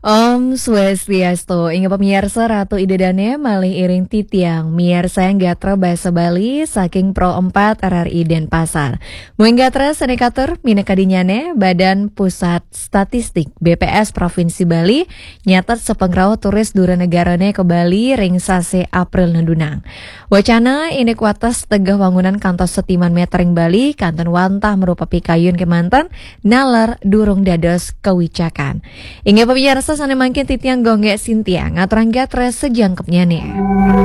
Om Swastiastu, ingat pemirsa Ratu Idedane malih iring titiang miarsa yang gatra bahasa Bali saking Pro 4 RRI Denpasar. Muing gatra senekatur minakadinyane Badan Pusat Statistik BPS Provinsi Bali nyatet sepengrau turis dura negarane ke Bali ring sase April nendunang. Wacana ini kuatas tegah wangunan kantos setiman metering Bali kanton wantah merupa pikayun kemantan nalar durung dados kewicakan. Ingat pemirsa sana mangkin titiang gonggek Sintia ngaturang gatre sejangkepnya nih.